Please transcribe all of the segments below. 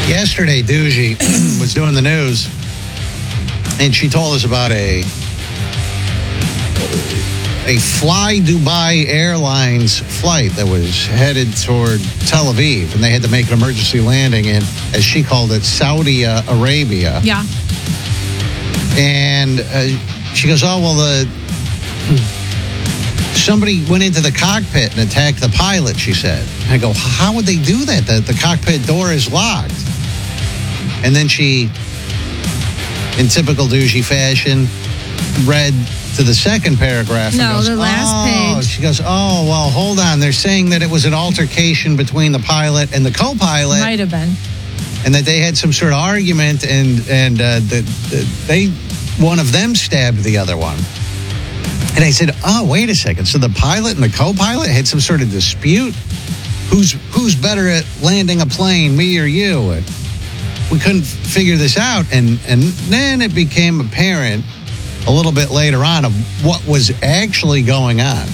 Yesterday, Doogie was doing the news, and she told us about a Fly Dubai Airlines flight that was headed toward Tel Aviv, and they had to make an emergency landing in, as she called it, Saudi Arabia. Yeah. And she goes, oh, well, somebody went into the cockpit and attacked the pilot, she said. I go, how would they do that? The cockpit door is locked. And then she, in typical Doogie fashion, read to the second paragraph. No, goes, the last page. She goes, oh, well, hold on. They're saying that it was an altercation between the pilot and the co-pilot. Might have been. And that they had some sort of argument, and one of them stabbed the other one. And I said, oh, wait a second. So the pilot and the co-pilot had some sort of dispute? Who's better at landing a plane, me or you? And we couldn't figure this out. And then it became apparent a little bit later on of what was actually going on.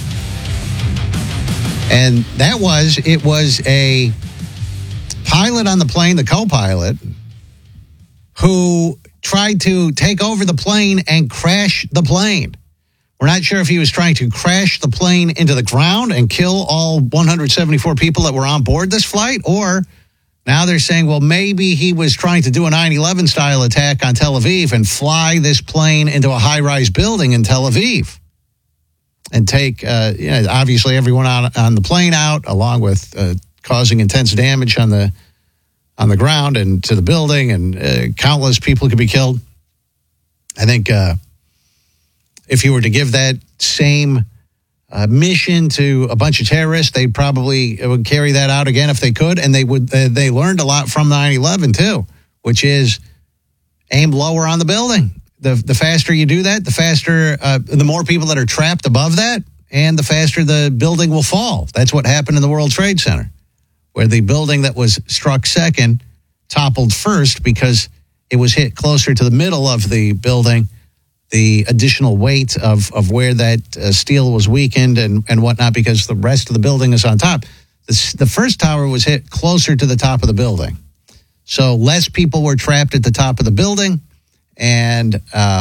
And it was a pilot on the plane, the co-pilot, who tried to take over the plane and crash the plane. We're not sure if he was trying to crash the plane into the ground and kill all 174 people that were on board this flight, or now they're saying, well, maybe he was trying to do a 9/11 style attack on Tel Aviv and fly this plane into a high-rise building in Tel Aviv and take, obviously, everyone on the plane out, along with causing intense damage on the ground and to the building, and countless people could be killed. I think if you were to give that same mission to a bunch of terrorists, they probably would carry that out again if they could. And they would. They learned a lot from 9/11 too, which is aim lower on the building. The faster you do that, the faster, the more people that are trapped above that, and the faster the building will fall. That's what happened in the World Trade Center, where the building that was struck second toppled first because it was hit closer to the middle of the building. The additional weight of where that steel was weakened and whatnot, because the rest of the building is on top. The first tower was hit closer to the top of the building. So less people were trapped at the top of the building, and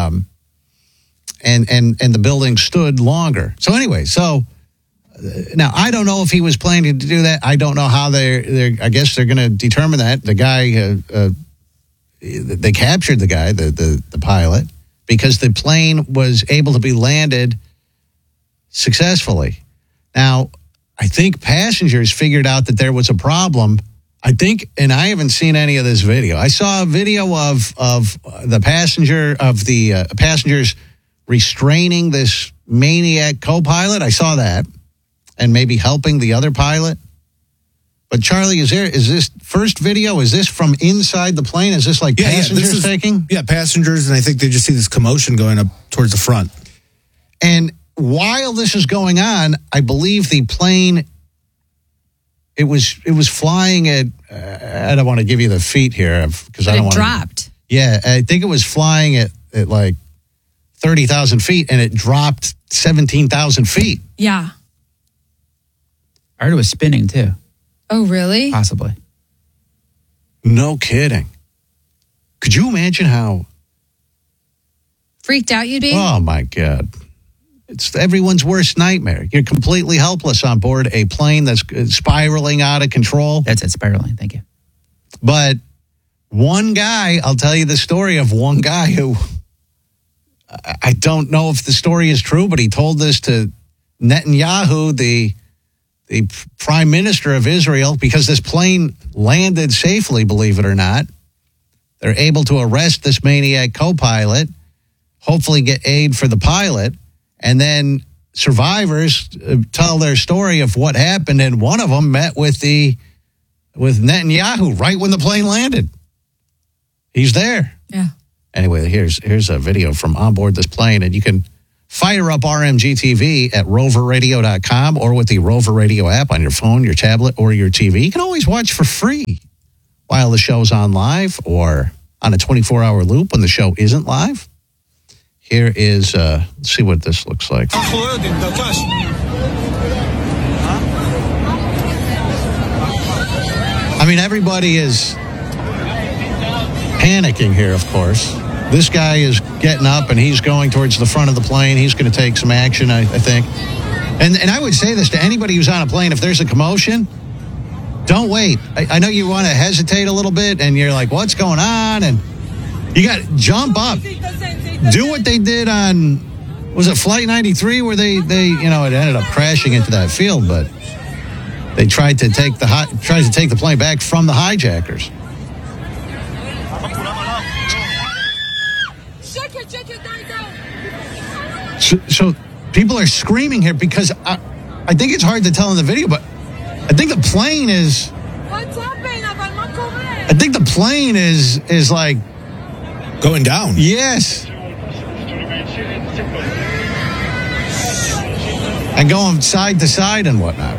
the building stood longer. So anyway, now I don't know if he was planning to do that. I don't know how I guess they're going to determine that. The guy, they captured the guy, the pilot, because the plane was able to be landed successful. Now, I think passengers figured out that there was a problem. I think, and I haven't seen any of this video. I saw a video of the passengers restraining this maniac co-pilot. I saw that, and maybe helping the other pilot. But Charlie, is this first video? Is this from inside the plane? Is this like passengers taking? Yeah, passengers, and I think they just see this commotion going up towards the front. And while this is going on, I believe the plane, it was flying at, I don't want to give you the feet here because I don't want to. It dropped. Yeah, I think it was flying at like 30,000 feet, and it dropped 17,000 feet. Yeah. I heard it was spinning too. Oh, really? Possibly. No kidding. Could you imagine how freaked out you'd be? Oh, my God. It's everyone's worst nightmare. You're completely helpless on board a plane that's spiraling out of control. That's it, spiraling. Thank you. But one guy, I'll tell you the story of one guy who, I don't know if the story is true, but he told this to Netanyahu, the prime minister of Israel, because this plane landed safely, believe it or not. They're able to arrest this maniac co-pilot, hopefully get aid for the pilot, and then survivors tell their story of what happened, and one of them met with Netanyahu right when the plane landed. He's there. Yeah. Anyway, here's a video from on board this plane, and you can fire up RMG TV at roverradio.com or with the Rover Radio app on your phone, your tablet, or your TV. You can always watch for free while the show's on live or on a 24-hour loop when the show isn't live. Here is, let's see what this looks like. I mean, everybody is panicking here, of course. This guy is getting up and he's going towards the front of the plane. He's going to take some action, I think. And I would say this to anybody who's on a plane. If there's a commotion, don't wait. I know you want to hesitate a little bit and you're like, what's going on? And you got to jump up. Do what they did on, was it Flight 93 where they it ended up crashing into that field, but they tried to take the plane back from the hijackers. So people are screaming here because I think it's hard to tell in the video, but I think the plane is. What's happening? I think the plane is like going down. Yes. And going side to side and whatnot.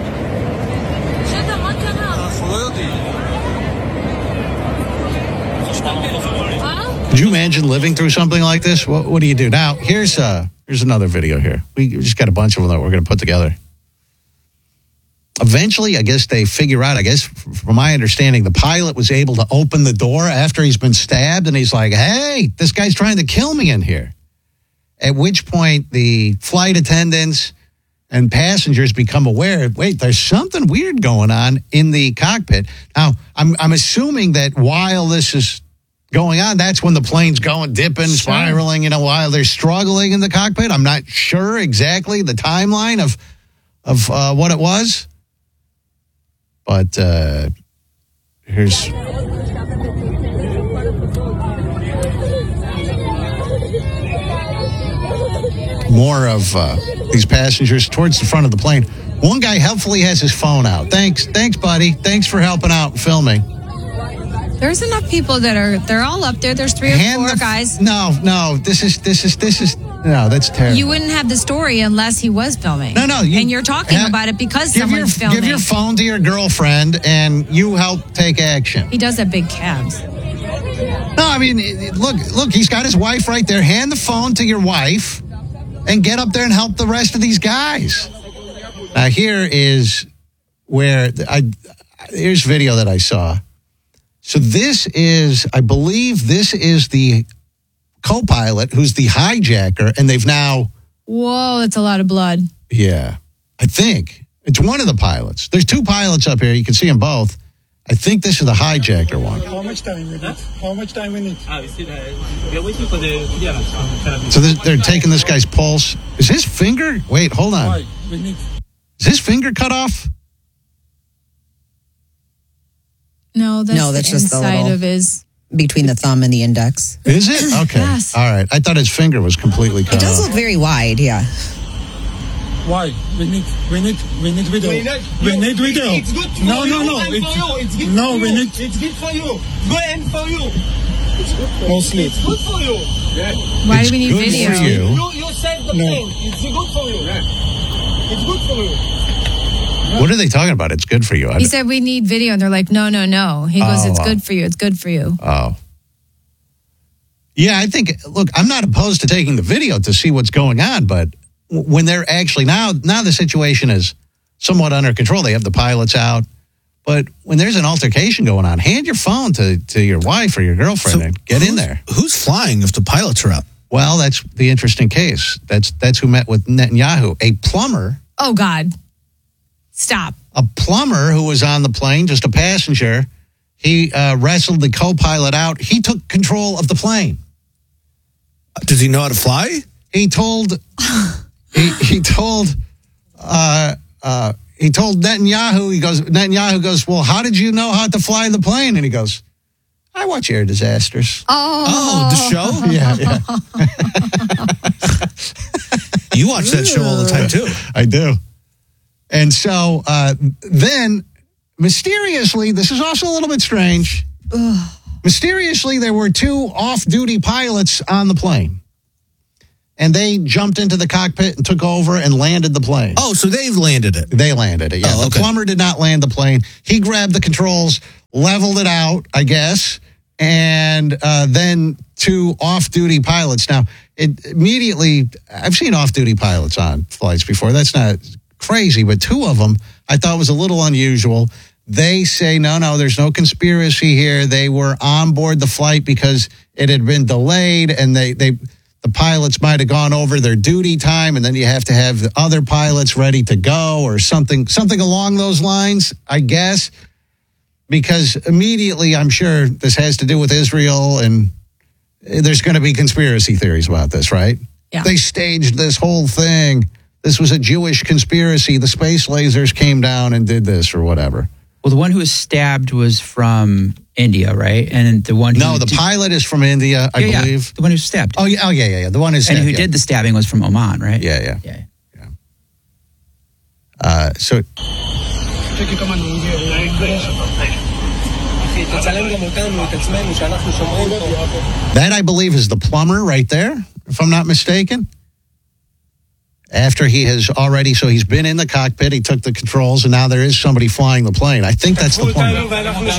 Could you imagine living through something like this? What do you do? Now, here's another video here. We just got a bunch of them that we're going to put together. Eventually, I guess they figure out, from my understanding, the pilot was able to open the door after he's been stabbed, and he's like, hey, this guy's trying to kill me in here. At which point, the flight attendants and passengers become aware, wait, there's something weird going on in the cockpit. Now, I'm assuming that while this is going on, that's when the plane's going, dipping, spiraling, while they're struggling in the cockpit. I'm not sure exactly the timeline of what it was. But here's more of these passengers towards the front of the plane. One guy helpfully has his phone out. Thanks, buddy. Thanks for helping out and filming. There's enough people they're all up there. There's 3 or 4 guys. No, this is that's terrible. You wouldn't have the story unless he was filming. No. And you're talking about it because someone's filming. Give your phone to your girlfriend and you help take action. He does have big calves. No, I mean, look, he's got his wife right there. Hand the phone to your wife and get up there and help the rest of these guys. Now, here is where here's video that I saw. So I believe this is the co-pilot who's the hijacker, and they've now... Whoa, that's a lot of blood. Yeah, I think. It's one of the pilots. There's 2 pilots up here. You can see them both. I think this is the hijacker one. How much time we need? How much time we need? We are waiting for the... So they're taking this guy's pulse. Is his finger... Wait, hold on. Why? We need... Is his finger cut off? No, that's just the inside little- of his... between the thumb and the index. Is it? Okay. Yes. All right. I thought his finger was completely cut It does off. look very wide, yeah. Why? We need video. We need video. It's good for No. you. It's good No, for we you. need... It's good for you. Go and for you. Mostly. It's good for you. Why It's do we need good video? for you. You saved the No. plane. It's good for you. It's good for you. What are they talking about? It's good for you. He said we need video, and they're like, no. He goes, it's good for you. It's good for you. Oh. Yeah, I think, look, I'm not opposed to taking the video to see what's going on, but when they're actually, now the situation is somewhat under control. They have the pilots out. But when there's an altercation going on, hand your phone to your wife or your girlfriend and get in there. Who's flying if the pilots are up? Well, that's the interesting case. That's who met with Netanyahu. A plumber. Oh, God. Stop. A plumber who was on the plane, just a passenger, he wrestled the co-pilot out. He took control of the plane. Does he know how to fly? He told he told Netanyahu, Netanyahu goes, well, how did you know how to fly the plane? And he goes, I watch Air Disasters. Oh, the show? Yeah. You watch that show all the time, too. I do. And so then, mysteriously, this is also a little bit strange. Mysteriously, there were 2 off-duty pilots on the plane. And they jumped into the cockpit and took over and landed the plane. Oh, so they've landed it. They landed it, yeah. Oh, okay. The plumber did not land the plane. He grabbed the controls, leveled it out, I guess, and then 2 off-duty pilots. Now, I've seen off-duty pilots on flights before. That's not crazy, but 2 of them I thought was a little unusual. They say, no, there's no conspiracy here. They were on board the flight because it had been delayed, and the pilots might have gone over their duty time, and then you have to have the other pilots ready to go or something along those lines, I guess, because immediately I'm sure this has to do with Israel, and there's going to be conspiracy theories about this, right? Yeah. They staged this whole thing. This was a Jewish conspiracy. The space lasers came down and did this or whatever. Well, the one who was stabbed was from India, right? And the one who... No, the pilot is from India, I believe. The one who was stabbed. Oh, yeah. The one who's stabbed. And who did the stabbing was from Oman, right? Yeah. So... That, I believe, is the plumber right there, if I'm not mistaken. After he has already, so he's been in the cockpit, he took the controls, and now there is somebody flying the plane. I think that's the plumber.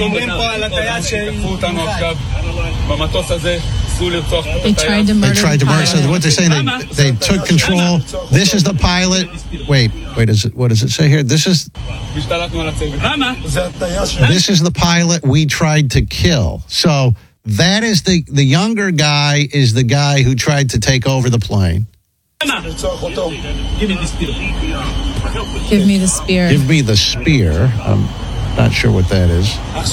They tried to murder the pilot. So what they're saying, they took control. This is the pilot. Wait, what does it say here? This is the pilot we tried to kill. So that is the younger guy is the guy who tried to take over the plane. Give me the spear. Give me the spear. I'm not sure what that is.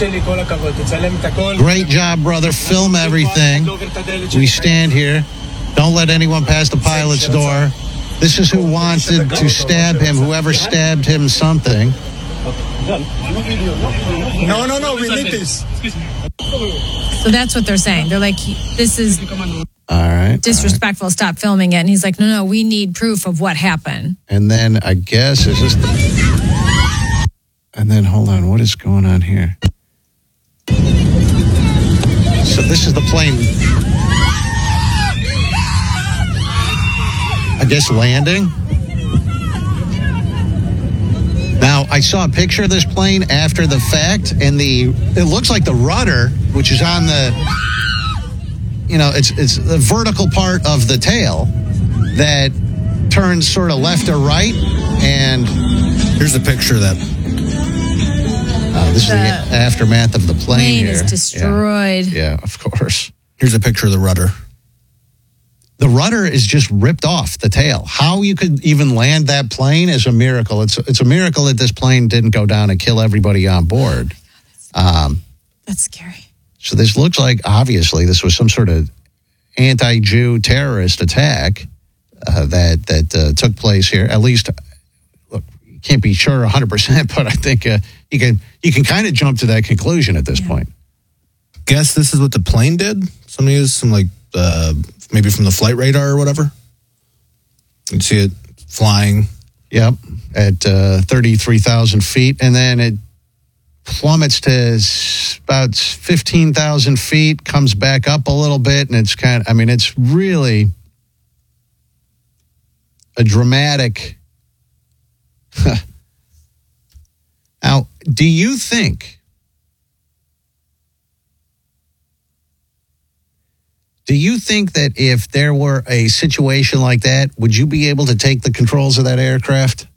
Great job, brother. Film everything. We stand here. Don't let anyone pass the pilot's door. This is who wanted to stab him. Whoever stabbed him something. No, we need this. So that's what they're saying. They're like, this is All right. disrespectful. Stop filming it. And he's like, no, we need proof of what happened. And then I guess is this and then hold on, what is going on here? So this is the plane, I guess, landing. Now, I saw a picture of this plane after the fact, and it looks like the rudder, which is on the, it's the vertical part of the tail that turns sort of left or right, and here's a picture of that. This is the aftermath of the plane here. Is destroyed. Yeah, of course. Here's a picture of the rudder. The rudder is just ripped off the tail. How you could even land that plane is a miracle. It's a miracle that this plane didn't go down and kill everybody on board. That's scary. So this looks like, obviously, this was some sort of anti-Jew terrorist attack that took place here. At least, look, you can't be sure 100%, but I think you can kind of jump to that conclusion at this point. Guess this is what the plane did? Somebody used some, maybe from the flight radar or whatever. You can see it flying. Yep, at 33,000 feet. And then it plummets to about 15,000 feet, comes back up a little bit, and it's really a dramatic. Now, do you think that if there were a situation like that, would you be able to take the controls of that aircraft?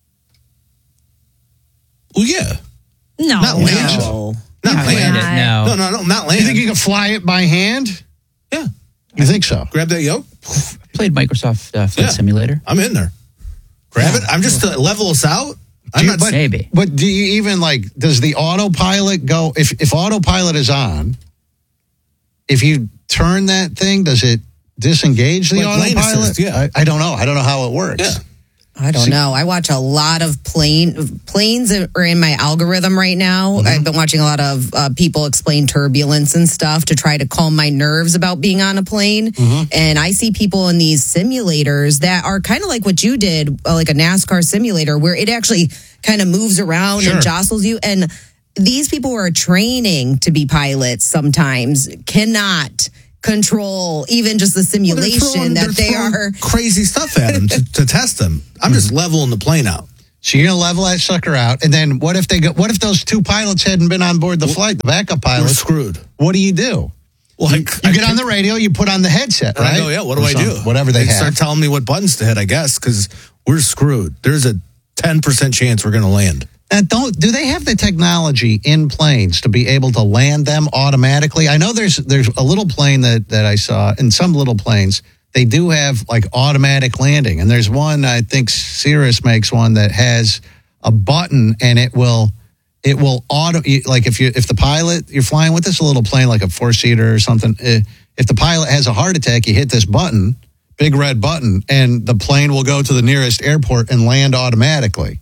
Well, yeah. No. Not land. No. Not land. No. No, not land. You think you can fly it by hand? Yeah. You think so? Grab that yoke. Played Microsoft Flight Simulator. I'm in there. Grab it. I'm just to level us out. Maybe. But do you even does the autopilot go, if autopilot is on, if you turn that thing, does it disengage the lane autopilot? assist, yeah. I don't know. I don't know how it works. Yeah. I don't know. I watch a lot of planes are in my algorithm right now. Mm-hmm. I've been watching a lot of people explain turbulence and stuff to try to calm my nerves about being on a plane. Mm-hmm. And I see people in these simulators that are kind of like what you did, like a NASCAR simulator, where it actually kind of moves around and jostles you. And these people who are training to be pilots sometimes cannot control even just the simulation they're throwing crazy stuff at them to test them. I'm just leveling the plane out. So you're gonna level that sucker out, and then what if those two pilots hadn't been on board the flight, the backup pilots? We're screwed. What do you do? Well, you get on the radio, you put on the headset, right? I go, yeah. What do I do? Whatever they have. Start telling me what buttons to hit, I guess, because we're screwed. There's a 10% chance we're going to land. Now, do they have the technology in planes to be able to land them automatically? I know there's a little plane that I saw, in some little planes, they do have like automatic landing. And there's one, I think Cirrus makes one that has a button and it will auto, like if the pilot, you're flying with this little plane, like a 4-seater or something, if the pilot has a heart attack, you hit this button, big red button, and the plane will go to the nearest airport and land automatically.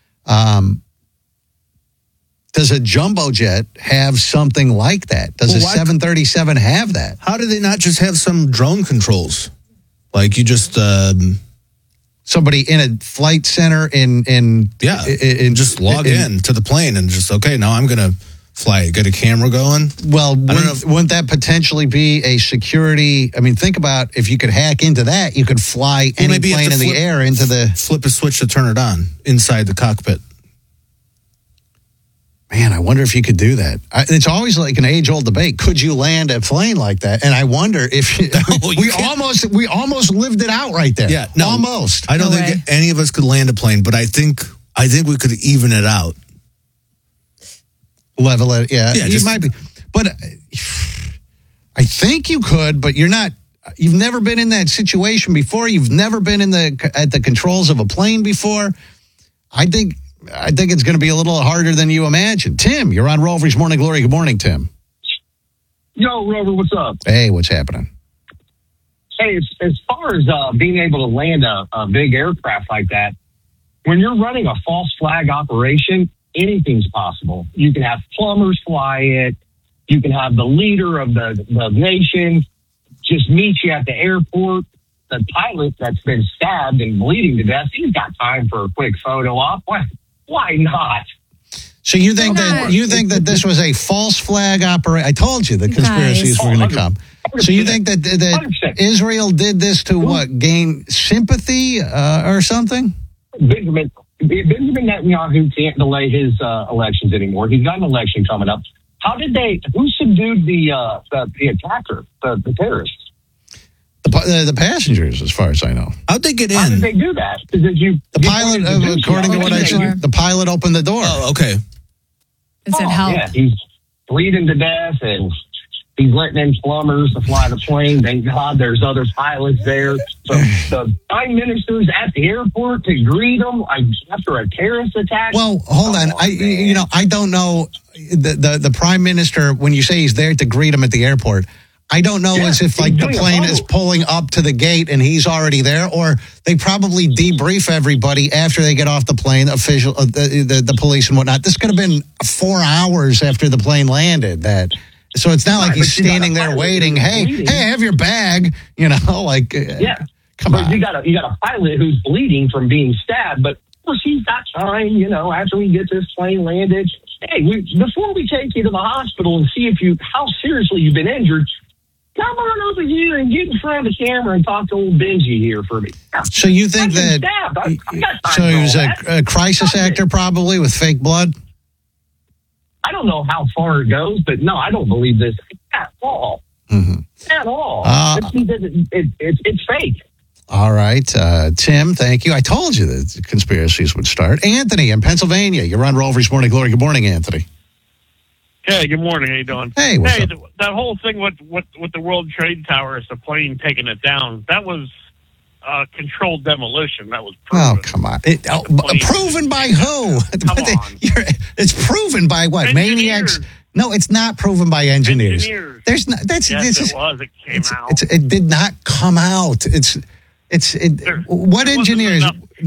Does a jumbo jet have something like that? Does a 737 have that? How do they not just have some drone controls? Like you just somebody in a flight center in just log in to the plane and just, okay, now I'm going to fly. Get a camera going. Well, wouldn't that potentially be a security? I mean, think about if you could hack into that, you could fly any plane in the air into the... Flip a switch to turn it on inside the cockpit. Man, I wonder if you could do that. It's always like an age-old debate. Could you land a plane like that? And I wonder if we almost lived it out right there. Yeah, no, almost. I don't think any of us could land a plane, but I think we could even it out. Level it, yeah. You might be, but I think you could. But you're not. You've never been in that situation before. You've never been at the controls of a plane before. I think it's going to be a little harder than you imagine. Tim, you're on Rover's Morning Glory. Good morning, Tim. Yo, Rover, what's up? Hey, what's happening? Hey, as far as being able to land a big aircraft like that, when you're running a false flag operation, anything's possible. You can have plumbers fly it. You can have the leader of the nation just meet you at the airport. The pilot that's been stabbed and bleeding to death, he's got time for a quick photo op. Why not? So you think that this was a false flag operation? I told you the conspiracies were going to come. So you think that Israel did this to what? Gain sympathy or something? Benjamin Netanyahu can't delay his elections anymore. He's got an election coming up. Who subdued the attacker, the terrorists? The passengers, as far as I know. How'd they get in? How did they do that? The pilot, according to what I said, the pilot opened the door. Oh, okay. And said help. Yeah, he's bleeding to death and he's letting in plumbers to fly the plane. Thank God there's other pilots there. So the prime minister's at the airport to greet him after a terrorist attack. Well, hold on. I don't know the prime minister, when you say he's there to greet him at the airport, I don't know as if like the plane is pulling up to the gate and he's already there, or they probably debrief everybody after they get off the plane, the police and whatnot. This could have been 4 hours after the plane landed. So it's not like he's standing there waiting. Hey, have your bag. Come on. You got a pilot who's bleeding from being stabbed, but of course he's got time. After we get this plane landed, hey, before we take you to the hospital and see how seriously you've been injured, come on over here and get in front of the camera and talk to old Benji here for me. So you think that? So he was a crisis actor, probably with fake blood. I don't know how far it goes, but no, I don't believe this at all. Mm-hmm. At all. It's fake. All right, Tim, thank you. I told you that conspiracies would start. Anthony in Pennsylvania, you're on Rover's Morning Glory. Good morning, Anthony. Hey, good morning. How you doing? Hey, what's up? That whole thing with the World Trade Towers, the plane taking it down, that was controlled demolition. That was proven. Oh, come on. Proven by who? Come on. It's proven by what? Maniacs? No, it's not proven by engineers. There's not. Yes, it was. It came out. It did not come out. What engineers?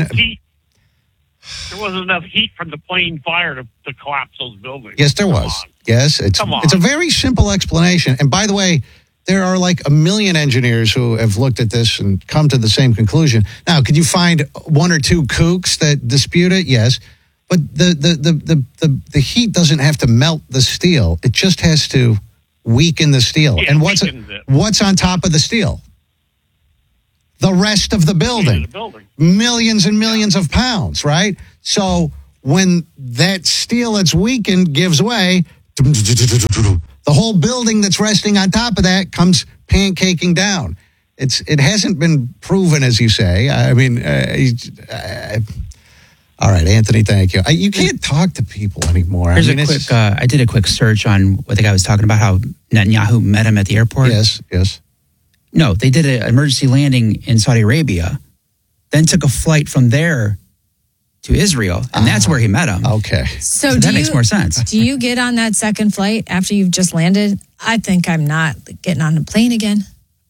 There wasn't enough heat from the plane fire to collapse those buildings. Yes, there was. Yes, it's a very simple explanation. And by the way, there are like a million engineers who have looked at this and come to the same conclusion. Now, could you find one or two kooks that dispute it? Yes. But the heat doesn't have to melt the steel. It just has to weaken the steel. Yeah, and what's on top of the steel? The rest of the building. Millions and millions of pounds, right? So when that steel that's weakened gives way, the whole building that's resting on top of that comes pancaking down. It hasn't been proven, as you say. I mean, All right, Anthony, thank you. You can't talk to people anymore. Here's a quick, I did a quick search on what the guy was talking about, how Netanyahu met him at the airport. Yes. No, they did an emergency landing in Saudi Arabia, then took a flight from there to Israel, and that's where he met him. Okay. So that makes more sense. Do you get on that second flight after you've just landed? I think I'm not getting on a plane again.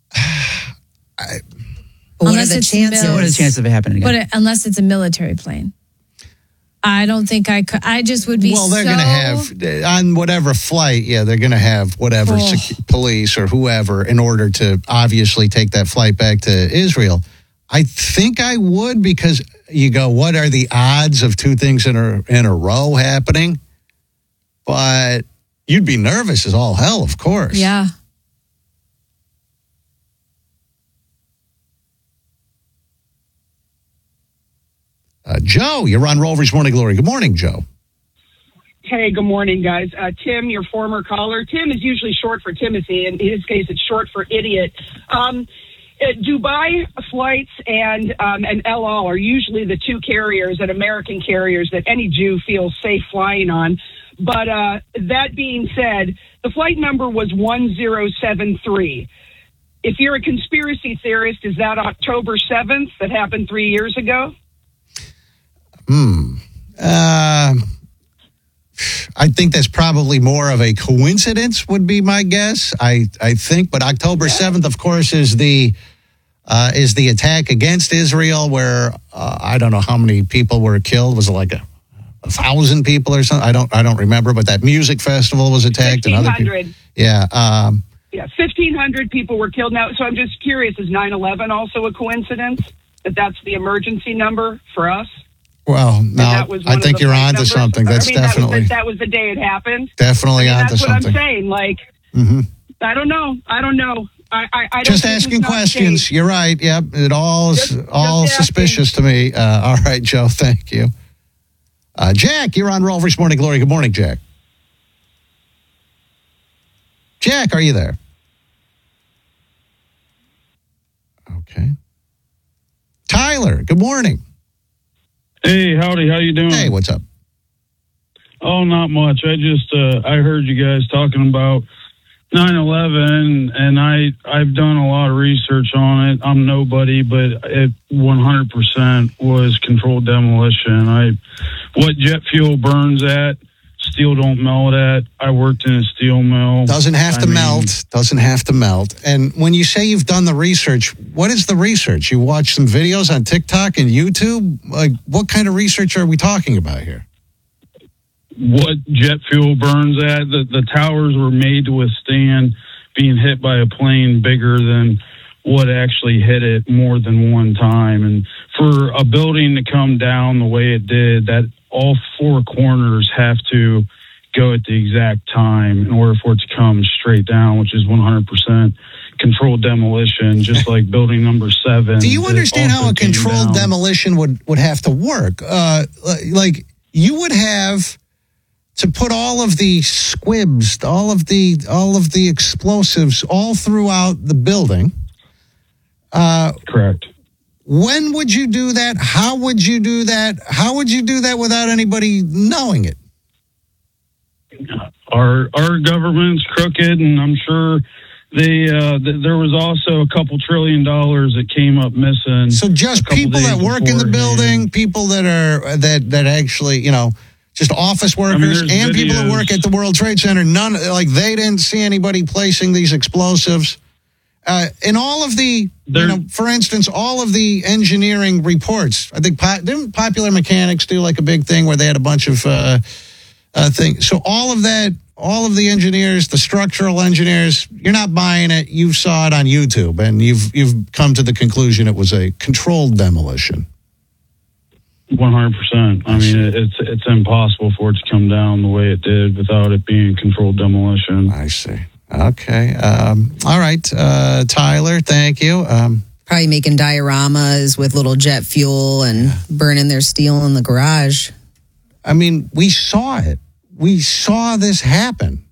What are the chances? What are the chances of it happening again? Unless it's a military plane. I don't think I could. I just would be. Well, they're going to have on whatever flight. Yeah, they're going to have whatever police or whoever in order to obviously take that flight back to Israel. I think I would, because you go, what are the odds of two things in a row happening? But you'd be nervous as all hell, of course. Yeah. Joe, you're on Rover's Morning Glory. Good morning, Joe. Hey, good morning, guys. Tim, your former caller. Tim is usually short for Timothy. In his case, it's short for idiot. Dubai flights and El Al are usually the two carriers and American carriers that any Jew feels safe flying on. But that being said, the flight number was 1073. If you're a conspiracy theorist, is that October 7th that happened 3 years ago? I think that's probably more of a coincidence, would be my guess. I think, but October 7th, of course, is the attack against Israel, where I don't know how many people were killed. Was it like 1,000 people or something? I don't remember. But that music festival was attacked. 1,500. Yeah. 1,500 people were killed. Now, so I'm just curious: is 9/11 also a coincidence? That's the emergency number for us? Well, no, I think you're on to something. That was the day it happened. Definitely on to something. That's what I'm saying. Like, I don't know. I don't just asking questions. Safe. You're right. Yep. It all suspicious to me. All right, Joe. Thank you. Jack, you're on Rover's Morning Glory. Good morning, Jack. Jack, are you there? Okay. Tyler, good morning. Hey, howdy. How you doing? Hey, what's up? Oh, not much. I just I heard you guys talking about 9/11, and I've done a lot of research on it. I'm nobody, but it 100% was controlled demolition. What jet fuel burns at, steel don't melt at. I worked in a steel mill. Doesn't have to melt. And when you say you've done the research, what is the research? You watch some videos on TikTok and YouTube? Like, what kind of research are we talking about here? What jet fuel burns at. The towers were made to withstand being hit by a plane bigger than what actually hit it more than one time. And for a building to come down the way it did, that all four corners have to go at the exact time in order for it to come straight down, which is 100% controlled demolition, just like building number 7. Do you understand how a controlled demolition would have to work? Like, you would have to put all of the squibs, all of the explosives all throughout the building. Correct. When would you do that? How would you do that? How would you do that without anybody knowing it? Our government's crooked, and I'm sure there was also a couple $1 trillion that came up missing. So just people that work in the building, people that are that actually, just office workers and people that work at the World Trade Center. None, like, they didn't see anybody placing these explosives. In all of the, for instance, all of the engineering reports, I think didn't Popular Mechanics do like a big thing where they had a bunch of things. So all of that, all of the engineers, the structural engineers, you're not buying it. You saw it on YouTube, and you've come to the conclusion it was a controlled demolition. 100%. I mean, it's impossible for it to come down the way it did without it being controlled demolition. I see. Okay. All right. Tyler, thank you. Probably making dioramas with little jet fuel and burning their steel in the garage. I mean, we saw it. We saw this happen.